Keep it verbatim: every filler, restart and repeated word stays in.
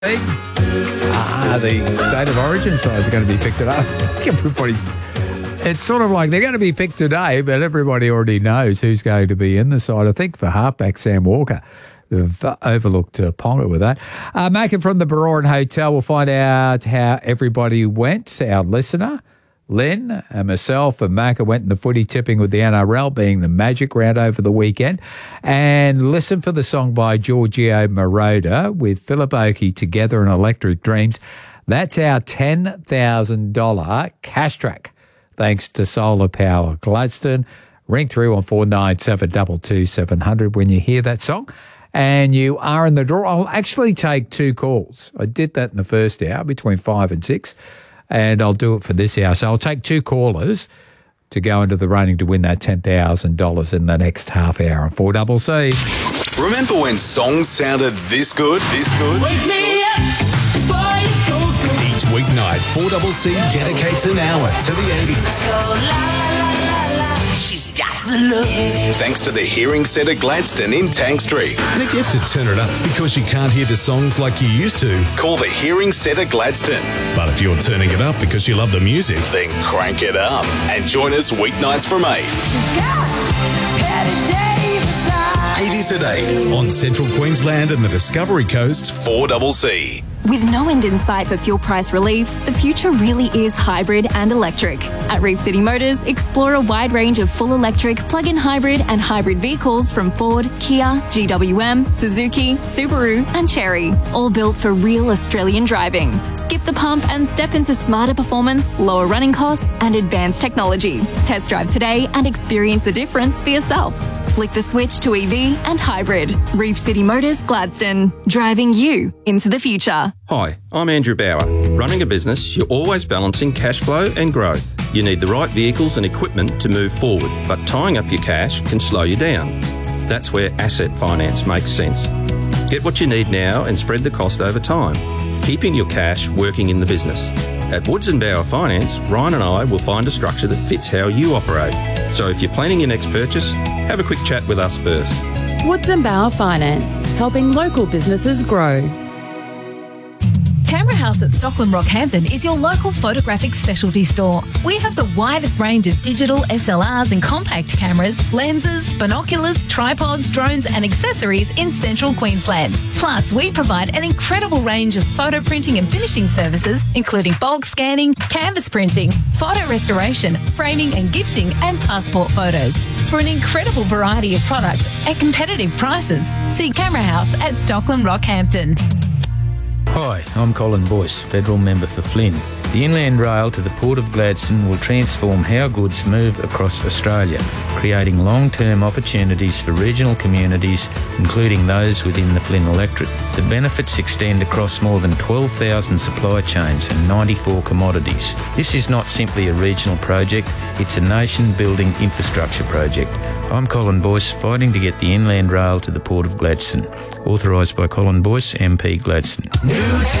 Ah, the State of Origin sides are going to be picked up. Everybody, it's sort of like they're going to be picked today, but everybody already knows who's going to be in the side. I think for halfback Sam Walker, they've overlooked uh, Ponga with that. Uh, Mackin from the Baroran Hotel, we'll find out how everybody went. Our listener, Len, and myself and Macca went in the footy tipping with the N R L being the Magic Round over the weekend. And listen for the song by Giorgio Moroder with Philip Oakey, Together in Electric Dreams. That's our ten thousand dollars cash track, thanks to Solar Power Gladstone. Ring three one four nine seven two two seven zero zero when you hear that song. And you are in the draw. I'll actually take two calls. I did that in the first hour between five and six. And I'll do it for this hour. So I'll take two callers to go into the running to win that ten thousand dollars in the next half hour on four C C. Remember when songs sounded this good? This good? Wake me up before you go, go. Each weeknight, four C C dedicates an hour to the eighties. Go la la la la. She's got the look. Thanks to the Hearing Centre Gladstone in Tank Street. And if you have to turn it up because you can't hear the songs like you used to, call the Hearing Centre Gladstone. But if you're turning it up because you love the music, then crank it up and join us weeknights from eight. eighties at eight on Central Queensland and the Discovery Coast's four C C. With no end in sight for fuel price relief, the future really is hybrid and electric. At Reef City Motors, explore a wide range of full electric, plug-in hybrid and hybrid vehicles from Ford, Kia, G W M, Suzuki, Subaru and Chery, all built for real Australian driving. Skip the pump and step into smarter performance, lower running costs and advanced technology. Test drive today and experience the difference for yourself. Flick the switch to E V and hybrid. Reef City Motors Gladstone, driving you into the future. Hi, I'm Andrew Bauer. Running a business, you're always balancing cash flow and growth. You need the right vehicles and equipment to move forward, but tying up your cash can slow you down. That's where asset finance makes sense. Get what you need now and spread the cost over time, keeping your cash working in the business. At Woods and Bauer Finance, Ryan and I will find a structure that fits how you operate. So if you're planning your next purchase, have a quick chat with us first. Woods and Bauer Finance, helping local businesses grow. Camera House at Stockland Rockhampton is your local photographic specialty store. We have the widest range of digital S L Rs and compact cameras, lenses, binoculars, tripods, drones and accessories in central Queensland. Plus, we provide an incredible range of photo printing and finishing services, including bulk scanning, canvas printing, photo restoration, framing and gifting and passport photos. For an incredible variety of products at competitive prices, see Camera House at Stockland Rockhampton. Hi, I'm Colin Boyce, Federal Member for Flynn. The Inland Rail to the Port of Gladstone will transform how goods move across Australia, creating long-term opportunities for regional communities, including those within the Flynn electorate. The benefits extend across more than twelve thousand supply chains and ninety-four commodities. This is not simply a regional project, it's a nation-building infrastructure project. I'm Colin Boyce, fighting to get the Inland Rail to the Port of Gladstone. Authorised by Colin Boyce, M P Gladstone.